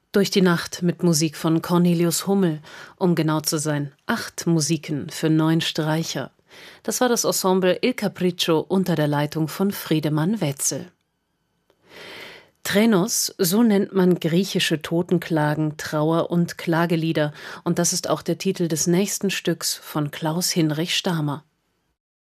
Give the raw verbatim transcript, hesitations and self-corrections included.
Durch die Nacht mit Musik von Cornelius Hummel, um genau zu sein, acht Musiken für neun Streicher. Das war das Ensemble Il Capriccio unter der Leitung von Friedemann Wetzel. Thränos, so nennt man griechische Totenklagen, Trauer- und Klagelieder, und das ist auch der Titel des nächsten Stücks von Klaus Hinrich Stamer.